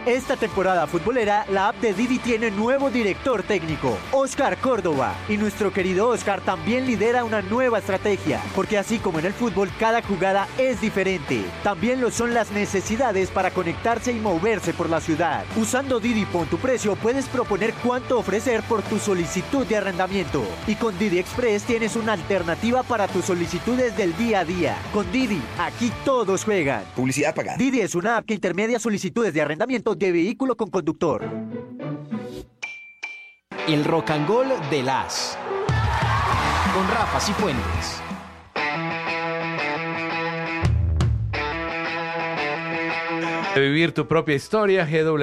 Esta temporada futbolera, la app de Didi tiene nuevo director técnico, Oscar Córdoba. Y nuestro querido Oscar también lidera una nueva estrategia, porque así como en el fútbol, cada jugada es diferente. También lo son las necesidades para conectarse y moverse por la ciudad. Usando Didi Pon tu precio, puedes proponer cuánto ofrecer por tu solicitud de arrendamiento. Y con Didi Express tienes una alternativa para tus solicitudes del día a día. Con Didi, aquí todos juegan. Publicidad pagada. Didi es una app que intermedia solicitudes de arrendamiento de vehículo con conductor. El rock and roll de las. Con Rafa Cifuentes. De vivir tu propia historia,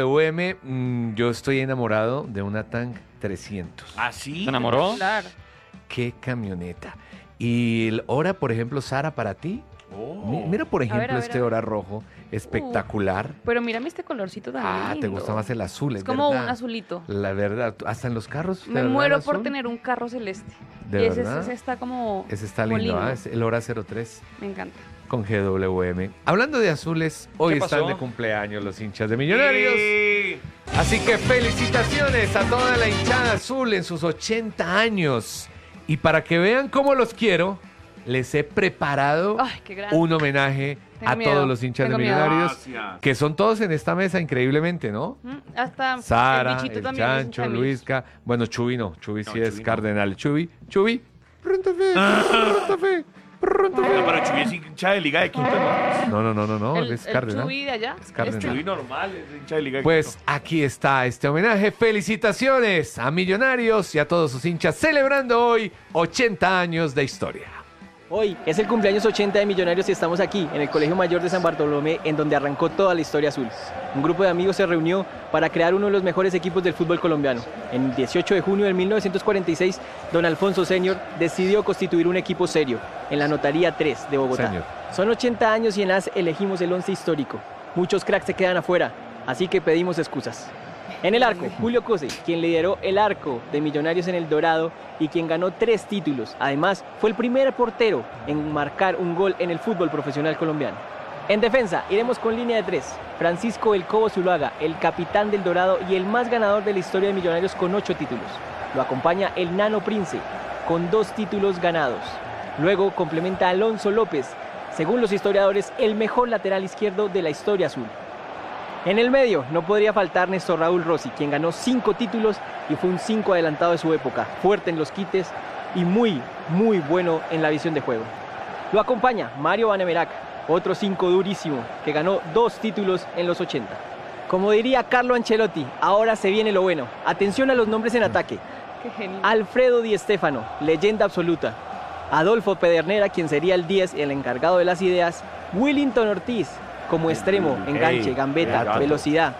GWM. Yo estoy enamorado de una Tank 300. ¿Ah, sí? ¿Se enamoró? Claro. ¡Qué camioneta! Y el Hora, por ejemplo, Sara, para ti. Mira, por ejemplo, ver, este a ver. Hora rojo, espectacular. Pero mírame este colorcito también. Te gusta más el azul, Es como verdad. un azulito. La verdad, hasta en los carros. ¿de Me verdad, muero el por azul? tener un carro celeste. ¿De y verdad? ese está como. Ese está como lindo, ¿ah? Es el Hora 03 Me encanta. con GWM. Hablando de azules, hoy ¿Qué están pasó? de cumpleaños los hinchas de Millonarios. Así que felicitaciones a toda la hinchada azul en sus 80 años. Y para que vean cómo los quiero, les he preparado Ay, qué grande. un homenaje Tengo a miedo, todos los hinchas de tengo miedo. Millonarios, Gracias. que son todos en esta mesa increíblemente, ¿no? Hasta Sara, el bichito el también. es Chancho, hincha de Luisca. Bueno, Chubi no. Chubi sí No, es Chubi no. cardenal. Chubi. Pronto fe. No, pero Chuy es hincha de Liga de Quito, ¿no? No, El, es el cardenal. Chuy de allá. Es cardenal. Chuy normal, es hincha de Liga de Pues Quito. aquí está este homenaje. Felicitaciones a Millonarios y a todos sus hinchas celebrando hoy 80 años de historia. Hoy es el cumpleaños 80 de Millonarios y estamos aquí, en el Colegio Mayor de San Bartolomé, en donde arrancó toda la historia azul. Un grupo de amigos se reunió para crear uno de los mejores equipos del fútbol colombiano. En el 18 de junio de 1946, don Alfonso Senior decidió constituir un equipo serio, en la Notaría 3 de Bogotá. Senior. Son 80 años y en las elegimos el 11 histórico. Muchos cracks se quedan afuera, así que pedimos excusas. En el arco, Julio Cose, quien lideró el arco de Millonarios en el Dorado y quien ganó 3 títulos. Además, fue el primer portero en marcar un gol en el fútbol profesional colombiano. En defensa, iremos con línea de 3. Francisco El Cobo Zuluaga, el capitán del Dorado y el más ganador de la historia de Millonarios con 8 títulos. Lo acompaña el Nano Prince, con 2 títulos ganados. Luego complementa a Alonso López, según los historiadores, el mejor lateral izquierdo de la historia azul. En el medio no podría faltar Néstor Raúl Rossi, quien ganó 5 títulos y fue un 5 adelantado de su época, fuerte en los quites y muy bueno en la visión de juego. Lo acompaña Mario Vanemerac, otro 5 durísimo, que ganó 2 títulos en los 80. Como diría Carlo Ancelotti, ahora se viene lo bueno. Atención a los nombres en ataque. Qué genial. Alfredo Di Stéfano, leyenda absoluta. Adolfo Pedernera, quien sería el 10, el encargado de las ideas. Willington Ortiz, como extremo, enganche, Ey, gambeta, gato. velocidad.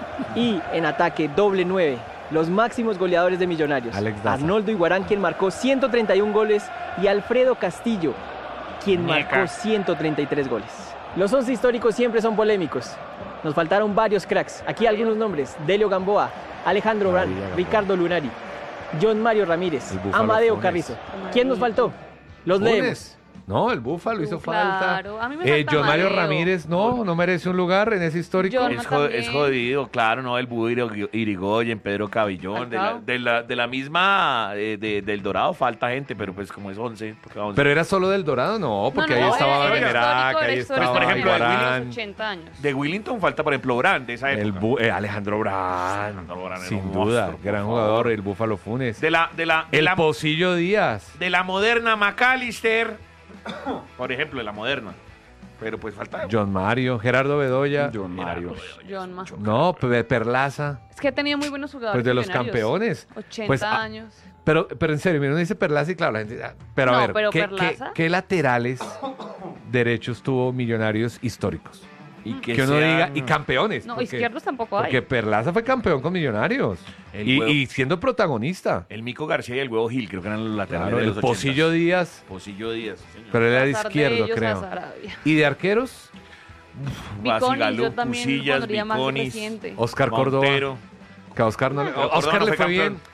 Y en ataque, doble 9, los máximos goleadores de Millonarios. Alex Daza. Arnoldo Iguarán, quien marcó 131 goles, y Alfredo Castillo, quien marcó 133 goles. Los 11 históricos siempre son polémicos. Nos faltaron varios cracks. Aquí algunos nombres: Delio Gamboa, Alejandro Brand, María Gamboa. Ricardo Lunari, John Mario Ramírez, El Búfalo Amadeo Funes. Carrizo. ¿Quién nos faltó? Los leemos. Funes. No, el Búfalo hizo Claro, falta. a mí me falta John Mario Amadeo. Ramírez no merece un lugar en ese histórico. John- Es, también. es jodido, claro, ¿no? El Búho Irigoyen, Pedro Cabillón, Falcao. de la misma, del Dorado falta gente, pero pues como es 11, porque 11. Pero era solo del Dorado, no, porque ahí estaba era Venerac, histórico, ahí era histórico. estaba Por ejemplo, de Iguarán, 80 años. de Willington falta, por ejemplo, Brand, de esa época. Alejandro Brand, Alejandro Brand era sin un duda, monstruo, por gran favor. jugador, el Búfalo Funes. De El Pocillo Díaz. la moderna McAllister, por ejemplo, de la moderna. Pero pues falta. John Mario, Gerardo Bedoya. John Mario. John Ma. No, Perlaza. Es que ha tenido muy buenos jugadores. Pues de los Millonarios. campeones. 80 Pues, años. Pero en serio, mira, uno dice Perlaza y claro, la gente. Pero a No, ver, pero ¿qué, Perlaza. qué laterales derechos tuvo Millonarios históricos? Y Que uno diga, y campeones. No, porque- izquierdos tampoco hay. Porque Perlaza fue campeón con Millonarios. El Y, huevo. y siendo protagonista. El Mico García y el Huevo Gil, creo que eran los laterales Claro, de el los Pocillo 80s. Díaz, Pocillo Díaz, sí, señor. pero él era de Pasar de izquierdo, ellos a creo. Sarabia. ¿Y de arqueros? Viconis, Basigalú, yo también Cusillas, pondría más Viconis, reciente. Oscar Córdoba. Montero. Que a Oscar no le, Córdoba Oscar no le fue fue campeón. bien.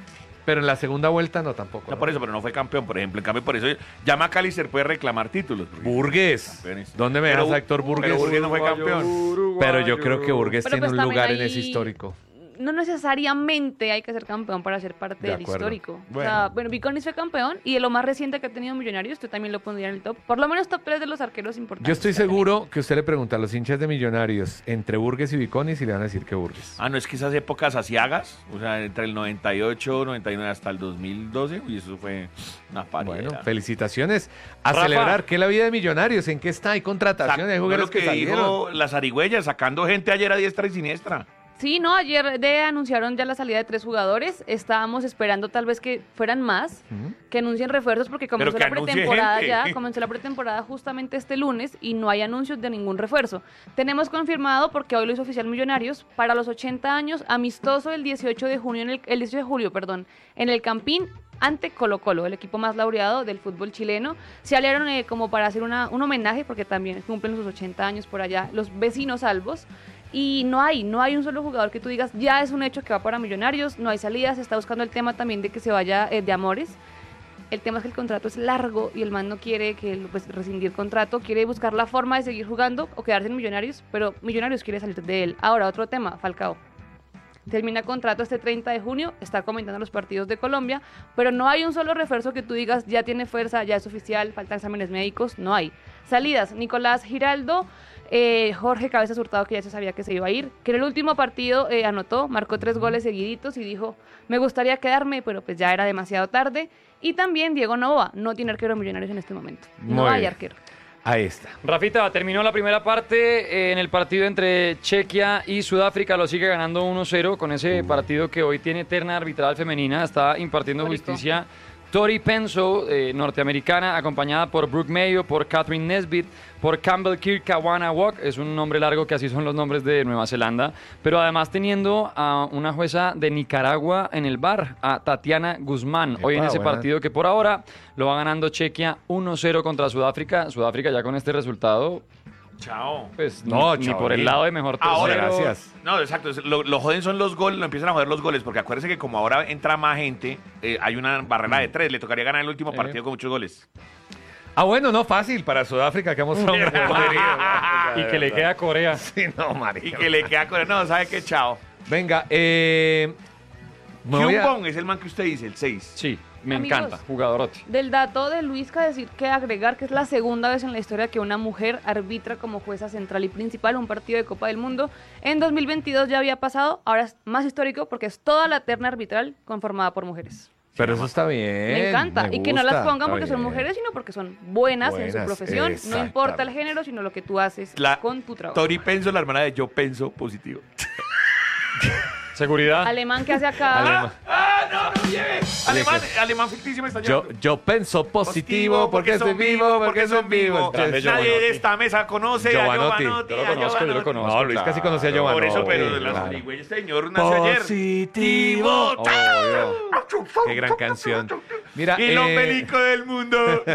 Pero en la segunda vuelta no tampoco. No por eso, pero no fue campeón, por ejemplo. En cambio, por eso ya McAllister puede reclamar títulos. porque Burgues. campeones. ¿Dónde me Pero- dejas a Héctor Burgues? Pero Burgues no fue campeón. Pero yo creo que Burgues Pero tiene pues un también lugar en ahí ese histórico. No necesariamente hay que ser campeón para ser parte De del acuerdo. histórico. Bueno. O sea, bueno, Viconis fue campeón y de lo más reciente que ha tenido Millonarios, tú también lo pondrías en el top. Por lo menos top 3 de los arqueros importantes. Yo estoy que ha tenido. seguro que usted le pregunta a los hinchas de Millonarios entre Burgues y Viconis y le van a decir que Burgues. Ah, no, es que esas épocas asiagas, o sea, entre el 98, 99 hasta el 2012, y eso fue una Bueno, parida. felicitaciones. A Rafa. celebrar. ¿Qué es la vida de Millonarios? ¿En qué está? ¿Hay contrataciones? ¿Hay No jugadores lo que que salieron? dijo las zarigüeyas, sacando gente ayer a diestra y siniestra. Sí, no, ayer anunciaron ya la salida de 3 jugadores. Estábamos esperando tal vez que fueran más, que anuncien refuerzos porque comenzó que la anuncie pretemporada gente. ya, comenzó la pretemporada justamente este lunes y no hay anuncios de ningún refuerzo. Tenemos confirmado, porque hoy lo hizo oficial Millonarios, para los 80 años, amistoso el 18 de junio, el 18 de julio, perdón, en el Campín ante Colo Colo, el equipo más laureado del fútbol chileno. Se aliaron como para hacer un homenaje, porque también cumplen sus 80 años por allá, los vecinos albos. Y no hay un solo jugador que tú digas, ya es un hecho que va para Millonarios, no hay salidas, se está buscando el tema también de que se vaya de Amores. El tema es que el contrato es largo y el man no quiere rescindir contrato, quiere buscar la forma de seguir jugando o quedarse en Millonarios, pero Millonarios quiere salir de él. Ahora, otro tema, Falcao. Termina contrato este 30 de junio, está comentando los partidos de Colombia, pero no hay un solo refuerzo que tú digas, ya tiene fuerza, ya es oficial, faltan exámenes médicos, no hay. Salidas, Nicolás Giraldo, Jorge Cabezas Hurtado, que ya se sabía que se iba a ir, que en el último partido anotó, marcó 3 goles seguiditos y dijo, me gustaría quedarme, pero pues ya era demasiado tarde. Y también Diego Novoa, no tiene arquero en Millonarios en este momento, no Muy hay bien. arquero. Ahí está. Rafita, terminó la primera parte en el partido entre Chequia y Sudáfrica, lo sigue ganando 1-0 con ese partido que hoy tiene terna arbitral femenina, está impartiendo Histórico. justicia Tori Penso, norteamericana, acompañada por Brooke Mayo, por Catherine Nesbitt, por Campbell Kirkawanawak, es un nombre largo que así son los nombres de Nueva Zelanda, pero además teniendo a una jueza de Nicaragua en el bar, a Tatiana Guzmán, hoy en Epa, ese buena. partido que por ahora lo va ganando Chequia 1-0 contra Sudáfrica. Sudáfrica ya con este resultado, Chao. pues No, ni chao, por el bien. lado de mejor tercero. Ahora, gracias. No, exacto. Lo joden son los goles, lo empiezan a joder los goles, porque acuérdense que como ahora entra más gente, hay una barrera de 3. Le tocaría ganar el último partido con muchos goles. Ah, bueno, no fácil para Sudáfrica que ha mostrado un buen poderío. Y que le queda a Corea. Sí, no, Y marica. que le queda con... No, ¿sabe qué? Chao. Venga, me voy a- Hyun-Bong es el man que usted dice, el 6. Sí, me Amigos. encanta, jugadorote. Del dato de Luisca, decir que agregar que es la segunda vez en la historia que una mujer arbitra como jueza central y principal un partido de Copa del Mundo. En 2022 ya había pasado, ahora es más histórico porque es toda la terna arbitral conformada por mujeres. Pero eso está bien. Me encanta. me Y que no las gusta, pongan está porque son bien. mujeres, sino porque son buenas en su Buenas, profesión. No importa el género, sino lo que tú haces con tu trabajo. Tori Penso, la hermana de Yo Penso Positivo. Seguridad. Alemán que hace acá. Alemán. No lleve. Alemán ficticio me está Yo, llevando. yo pienso positivo porque soy vivo, porque soy vivo. Grande Nadie Giovanotti. de esta mesa conoce Giovanotti. a Giovanotti. Yo lo a conozco, yo lo Giovanotti. conozco. No, Luis casi conocía a Por Giovanotti. eso, pero de las claro. zarigüeyas, este señor nació ayer. Positivo. Obvio. Qué gran canción. Mira, Y el ombelico del mundo.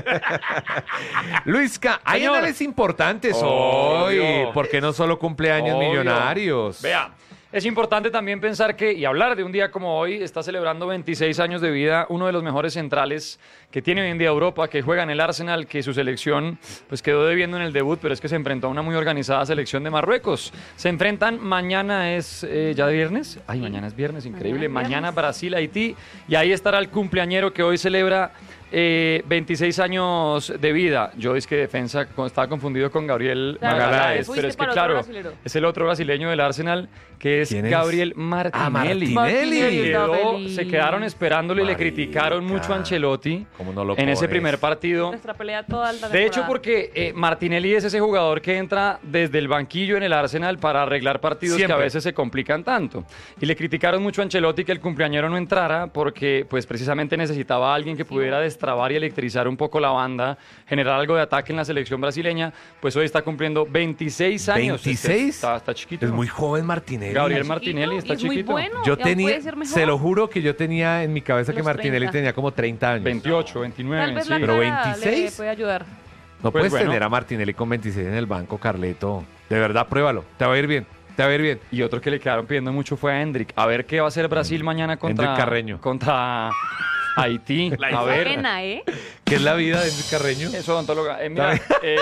Luisca, hay Señor. análisis importantes Obvio. hoy, porque no solo cumpleaños Obvio. millonarios. Vea, es importante también pensar que, y hablar de un día como hoy, está celebrando 26 años de vida, uno de los mejores centrales que tiene hoy en día Europa, que juega en el Arsenal, que su selección pues quedó debiendo en el debut, pero es que se enfrentó a una muy organizada selección de Marruecos. Se enfrentan, mañana es ya de viernes, ay, mañana es viernes, increíble, Mañana es mañana viernes. Brasil, Haití, y ahí estará el cumpleañero que hoy celebra 26 años de vida. Yo es que defensa estaba confundido con Gabriel Claro, Magaláes, fuiste pero es que para otro claro, brasilero. es el otro brasileño del Arsenal que es ¿Quién es? Gabriel Martinelli. Martinelli. Se quedaron esperándole y le criticaron mucho a Ancelotti ¿Cómo no lo en ese pones? primer partido. Nuestra pelea toda la De hecho, temporada. porque Martinelli es ese jugador que entra desde el banquillo en el Arsenal para arreglar partidos Siempre. que a veces se complican tanto. Y le criticaron mucho a Ancelotti que el cumpleañero no entrara porque pues precisamente necesitaba a alguien que pudiera destrabar y electrizar un poco la banda, generar algo de ataque en la selección brasileña. Pues hoy está cumpliendo 26 años. ¿26? Está chiquito. Es muy joven Martinelli. Gabriel Chiquito, Martinelli y está es muy chiquito. bueno. Yo y aún tenía, puede ser mejor. se lo juro que yo tenía en mi cabeza que Los Martinelli 30. tenía como 30 años. 28, 29. Tal vez sí. la Pero cara 26. le puede ayudar. No Pues puedes bueno. tener a Martinelli con 26 en el banco, Carleto. De verdad, pruébalo. Te va a ir bien. Te va a ir bien. Y otro que le quedaron pidiendo mucho fue a Hendrik. A ver qué va a hacer Brasil mañana Hendrik Carreño. contra Haití. A ver. Pena, ¿eh? ¿Qué es la vida de Hendrik Carreño? Es odontóloga. Mira,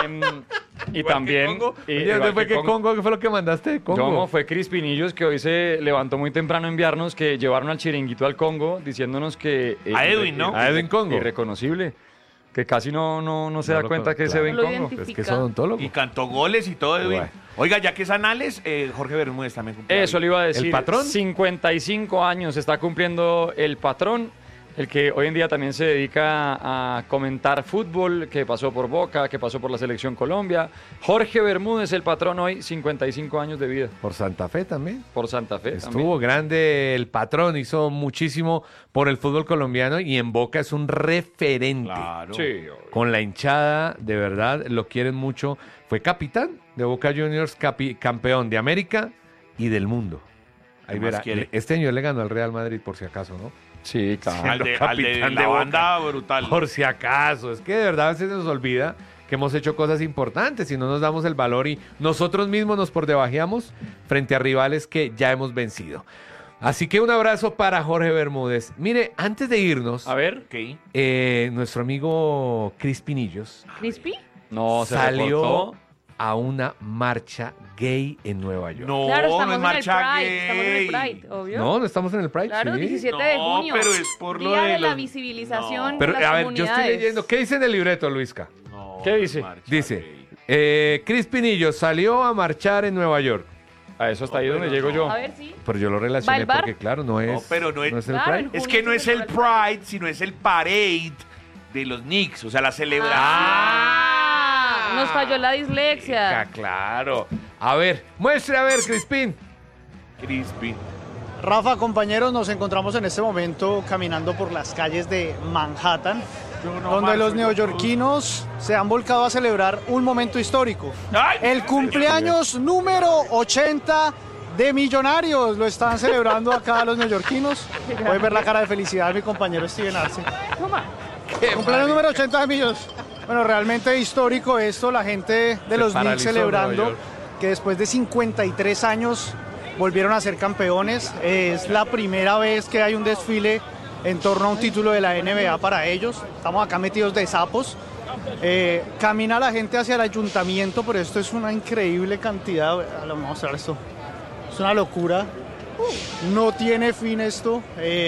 y Igual también... que Congo. y- Oye, igual ¿dónde fue que que Congo? ¿Qué fue lo que mandaste de Congo? No, fue Crispinillos, que hoy se levantó muy temprano a enviarnos, que llevaron al chiringuito al Congo, diciéndonos que... A Edwin, ¿no? A Edwin Congo. Irreconocible. Que casi no se No da lo cuenta que es claro. Edwin Lo Congo. identifica. Es que es odontólogo. Y cantó goles y todo, Edwin. Bueno. Oiga, ya que es anales, Jorge Bermúdez también cumple. Eso le iba a decir. ¿El patrón? 55 años está cumpliendo el patrón, el que hoy en día también se dedica a comentar fútbol, que pasó por Boca, que pasó por la Selección Colombia. Jorge Bermúdez, el patrón hoy, 55 años de vida Por Santa Fe también. por Santa Fe. Estuvo grande el patrón, hizo muchísimo por el fútbol colombiano y en Boca es un referente. Claro. Sí, Con la hinchada, de verdad, lo quieren mucho. Fue capitán de Boca Juniors, campeón de América y del mundo. Ahí ¿Qué más verá. quiere? Este año le ganó al Real Madrid, por si acaso, ¿no? sí, claro. Al de Capitán la de Boca. banda brutal. Por si acaso. Es que de verdad a veces nos olvida que hemos hecho cosas importantes y no nos damos el valor y nosotros mismos nos por debajeamos frente a rivales que ya hemos vencido. Así que un abrazo para Jorge Bermúdez. Mire, antes de irnos, A ver. Ok. nuestro amigo Cris Pinillos ¿Crispy? No, se salió reportó. a una marcha gay en Nueva York. No, Claro, no estamos es en el marcha Pride. Estamos en el gay. Pride, obvio. No estamos en el Pride. Claro, sí. 17 de No, junio. pero es por lo Día de de la los- visibilización No. Pero, de las a ver, yo estoy comunidades. leyendo. ¿Qué dice en el libreto, Luisca? No, ¿Qué dice? marcha Dice, gay. Cris Pinillos salió a marchar en Nueva York. A eso está ahí donde llego yo. A ver, sí. Pero yo lo ¿Va relacioné el bar? porque, claro, no es. pero no es- el Claro, Pride. en Es junio que no se es el celebra Pride, sino es el parade de los Knicks, o sea, la celebración. Ah, nos falló la dislexia. Ah, claro. A ver, muestre a ver, Crispín. Crispy. Rafa, compañeros, nos encontramos en este momento caminando por las calles de Manhattan, donde los neoyorquinos se han volcado a celebrar un momento histórico. ¡Ay! El cumpleaños número 80 de Millonarios. Lo están celebrando acá los neoyorquinos. Pueden ver la cara de felicidad de mi compañero Steven Arce. Toma. Cumpleaños número 80 de Millos. Bueno, realmente histórico esto, la gente de los Knicks paralizó celebrando Nueva York. que después de 53 años volvieron a ser campeones. Es la primera vez que hay un desfile en torno a un título de la NBA para ellos. Estamos acá metidos de sapos. Camina la gente hacia el ayuntamiento, pero esto es una increíble cantidad. Vamos a mostrar esto. Es una locura. No tiene fin esto.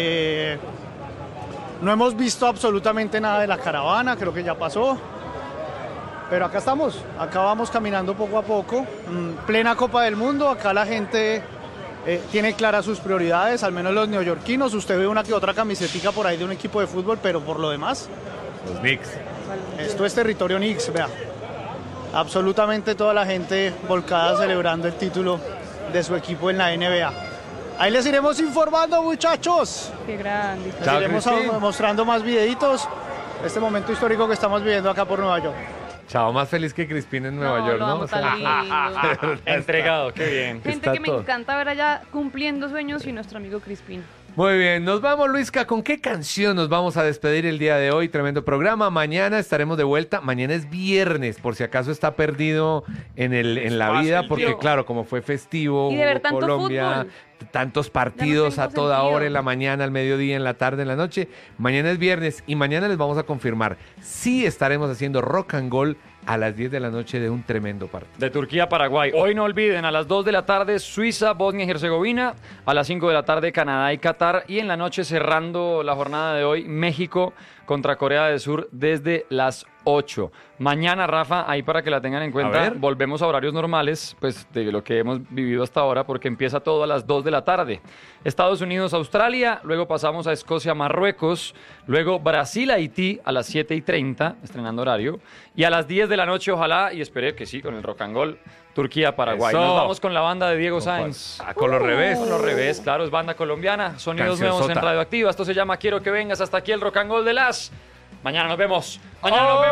No hemos visto absolutamente nada de la caravana, creo que ya pasó. Pero acá estamos, acá vamos caminando poco a poco. Plena Copa del Mundo, acá la gente tiene claras sus prioridades, al menos los neoyorquinos. Usted ve una que otra camisetica por ahí de un equipo de fútbol, pero por lo demás, Los Knicks. esto es territorio Knicks, vea. Absolutamente toda la gente volcada celebrando el título de su equipo en la NBA. Ahí les iremos informando, muchachos. Qué grande. Les Chao, iremos Crispín. mostrando más videitos. Este momento histórico que estamos viviendo acá por Nueva York. Chao, más feliz que Crispín en Nueva York, lo ¿no? amo O sea, tan lindo. Entregado, qué bien. Gente Está que me todo. encanta ver allá cumpliendo sueños y nuestro amigo Crispín. Muy bien, nos vamos, Luisca. ¿Con qué canción nos vamos a despedir el día de hoy? Tremendo programa. Mañana estaremos de vuelta. Mañana es viernes, por si acaso está perdido en la Pasa vida, el porque tiempo. claro, como fue festivo, Y de ver hubo tanto Colombia, tantos partidos tengo a toda sentido. hora, en la mañana, al mediodía, en la tarde, en la noche. Mañana es viernes y mañana les vamos a confirmar si estaremos haciendo rock and roll a las 10 de la noche de un tremendo partido. De Turquía a Paraguay. Hoy no olviden, a las 2 de la tarde Suiza, Bosnia y Herzegovina, a las 5 de la tarde Canadá y Qatar, y en la noche cerrando la jornada de hoy México contra Corea del Sur desde las 8. Mañana, Rafa, ahí para que la tengan en cuenta, ver. volvemos a horarios normales, pues de lo que hemos vivido hasta ahora, porque empieza todo a las 2 de la tarde. Estados Unidos, Australia, luego pasamos a Escocia, Marruecos, luego Brasil, Haití a las 7:30, estrenando horario, y a las 10 de la noche, ojalá, y esperé que sí, con el rock and roll, Turquía, Paraguay. Eso. Nos vamos con la banda de Diego Sáenz. Con los revés. Con los revés, claro, es banda colombiana, sonidos nuevos en Cancionzota. Radioactiva. Esto se llama Quiero que vengas. Hasta aquí el rock and roll de las. Mañana nos vemos. Mañana nos vemos.